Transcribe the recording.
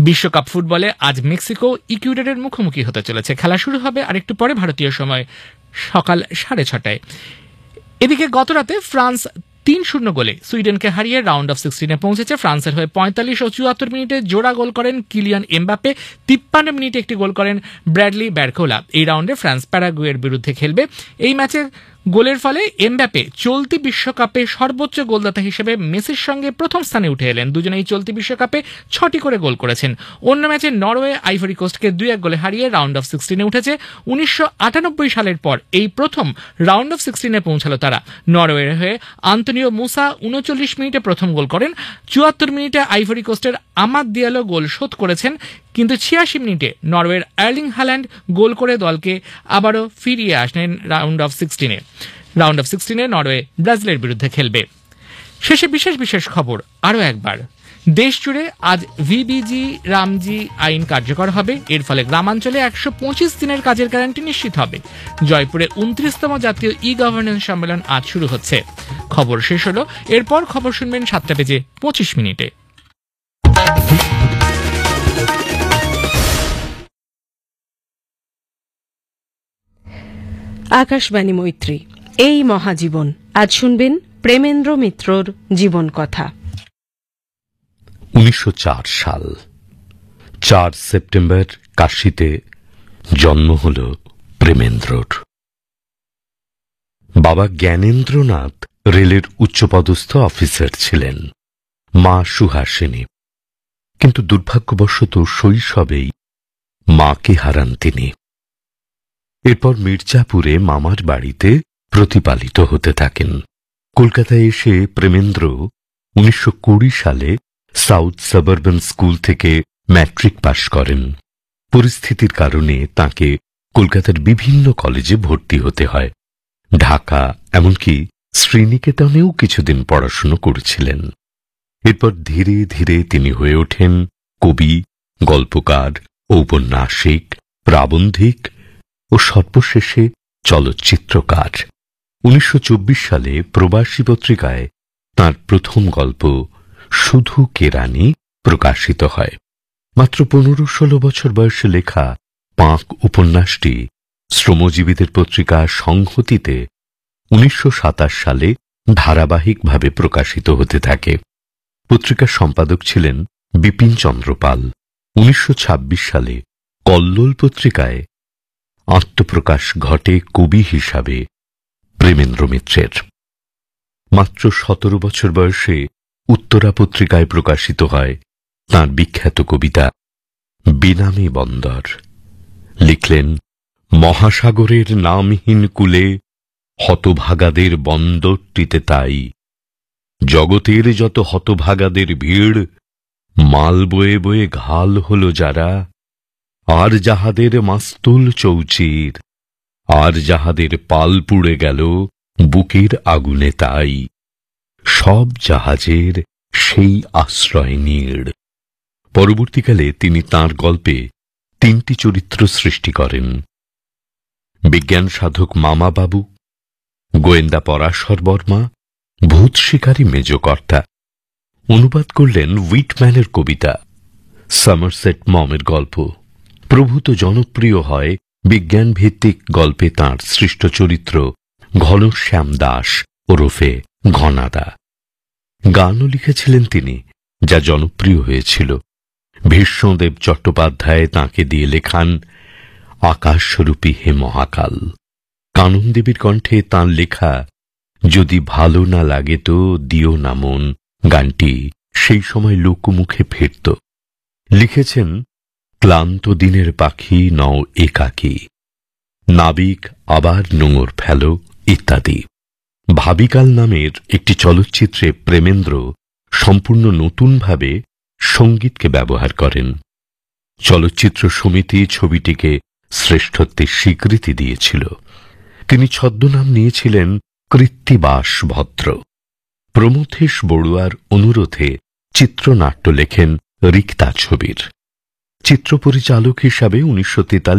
বিশ্বকাপ ফুটবলে আজ মেক্সিকো ইকুয়েডরের মুখোমুখি হতে চলেছে। খেলা শুরু হবে আরেকটু পরে ভারতীয় সময় সকাল 6:30টায়। এদিকে গতরাতে ফ্রান্স 3-0 গোলে সুইডেনকে হারিয়ে রাউন্ড অফ 16-এ পৌঁছেছে। ফ্রান্সের হয়ে 45 ও 74 মিনিটে জোড়া গোল করেন কিলিয়ান এমবাপ্পে, 53 মিনিটে একটি গোল করেন ব্র্যাডলি ব্যারকোলা। এই রাউন্ডে ফ্রান্স প্যারাগুয়ের বিরুদ্ধে খেলবে। এই ম্যাচের গোলের ফলে এমবাপ্পে চলতি বিশ্বকাপে সর্বোচ্চ গোলদাতা হিসেবে মেসির সঙ্গে প্রথম স্থানে উঠে এলেন। দুজনেই চলতি বিশ্বকাপে 6টি করে গোল করেছেন। অন্য ম্যাচে নরওয়ে আইভরি কোস্টকে 2-1 গোলে হারিয়ে রাউন্ড অফ 16-এ উঠেছে। 1998 সালের পর এই প্রথম রাউন্ড অফ 16-এ পৌঁছালো তারা। নরওয়ের হয়ে আন্তোনিও মুসা 39 মিনিটে প্রথম গোল করেন। 74 মিনিটে আইভরি কোস্টের আমাদ দিয়ালো গোল শোধ করেছেন, কিন্তু 86 মিনিটে নরওয়ের আর্লিং হাল্যান্ড গোল করে দলকে আবারও ফিরিয়ে আসেন round of 16-এ। Round of 16-এ Norway ব্রাজিলের বিরুদ্ধে খেলবে। শেষে বিশেষ খবর আরও একবার। দেশ জুড়ে আজ ভিবিজি রামজি আইন কার্যকর হবে। এর ফলে গ্রামাঞ্চলে 125 দিনের কাজের গ্যারান্টি নিশ্চিত হবে। জয়পুরে 29তম জাতীয় ই গভর্নেন্স সম্মেলন আজ শুরু হচ্ছে। খবর শেষ হলো। এরপর খবর শুনবেন 7:25। আকাশবাণী মৈত্রী, এই মহাজীবন। আজ শুনবেন প্রেমেন্দ্র মিত্রর জীবন কথা। 1904 সাল 4 সেপ্টেম্বর কাশীতে জন্ম হল প্রেমেন্দ্রর। বাবা জ্ঞানেন্দ্রনাথ রেলের উচ্চপদস্থ অফিসার ছিলেন, মা সুহাসিনী। কিন্তু দুর্ভাগ্যবশত শৈশবেই মাকে হারান তিনি। এরপর মির্জাপুরে মামার বাড়িতে প্রতিপালিত হতে থাকেন। কলকাতায় এসে প্রেমেন্দ্র 1920 সালে সাউথ সাবারবান স্কুল থেকে ম্যাট্রিক পাশ করেন। পরিস্থিতির কারণে তাঁকে কলকাতার বিভিন্ন কলেজে ভর্তি হতে হয়। ঢাকা, এমনকি শ্রীনিকেতনেও কিছুদিন পড়াশুনো করেছিলেন। এরপর ধীরে ধীরে তিনি হয়ে ওঠেন কবি, গল্পকার, ঔপন্যাসিক, প্রাবন্ধিক ও সর্বশেষে চলচ্চিত্রকার। 1924 সালে প্রবাসী পত্রিকায় তাঁর প্রথম গল্প শুধু কেরানি প্রকাশিত হয়। মাত্র 15-16 বছর বয়সে লেখা পাঁক উপন্যাসটি শ্রমজীবীদের পত্রিকা সংহতিতে 1927 সালে ধারাবাহিকভাবে প্রকাশিত হতে থাকে। পত্রিকার সম্পাদক ছিলেন বিপিন চন্দ্র পাল। 1926 সালে কল্লোল পত্রিকায় আত্মপ্রকাশ ঘটে কবি হিসাবে প্রেমেন্দ্র মিত্রের। মাত্র 17 বছর বয়সে উত্তরা পত্রিকায় প্রকাশিত হয় তাঁর বিখ্যাত কবিতা বেনামে বন্দর। লিখলেন, মহাসাগরের নামহীন কূলে হতভাগাদের বন্দরটিতে তাই, জগতের যত হতভাগাদের ভিড়, মাল বয়ে বয়ে ঘাল হল যারা, আর যাহাদের মাস্তুল চৌচির, আর যাহাদের পাল পুড়ে গেল বুকের আগুনে তাই, সব জাহাজের সেই আশ্রয় নীড়। পরবর্তীকালে তিনি তাঁর গল্পে 3টি চরিত্র সৃষ্টি করেন: বিজ্ঞান সাধক মামাবাবু, গোয়েন্দা পরাশর বর্মা, ভূত শিকারী মেজকর্তা। অনুবাদ করলেন হুইটম্যানের কবিতা সমারসেট মমের গল্প। প্রভূত জনপ্রিয় হয় বিজ্ঞানভিত্তিক গল্পে তাঁর সৃষ্ট চরিত্র ঘনশ্যাম দাস ওরফে ঘনাদা। গানও লিখেছিলেন তিনি, যা জনপ্রিয় হয়েছিল। ভীষ্মদেব চট্টোপাধ্যায় তাঁকে দিয়ে লেখান আকাশস্বরূপী হে মহাকাল। কাননদেবীর কণ্ঠে তাঁর লেখা যদি ভালো না লাগে তো দিও না মন গানটি সেই সময় লোকমুখে ফিরত। লিখেছেন ক্লান্ত দিনের পাখি নও একাকী, নাবিক আবার নোঙর ফেলো ইত্যাদি। ভাবিকাল নামের একটি চলচ্চিত্রে প্রেমেন্দ্র সম্পূর্ণ নতুনভাবে সঙ্গীতকে ব্যবহার করেন। চলচ্চিত্র সমিতি ছবিটিকে শ্রেষ্ঠত্বের স্বীকৃতি দিয়েছিল। তিনি ছদ্মনাম নিয়েছিলেন কৃত্তিবাস ভদ্র। প্রমথেশ বড়ুয়ার অনুরোধে চিত্রনাট্য লেখেন রিক্তা ছবির। চিত্রপরিচালক হিসাবে 1943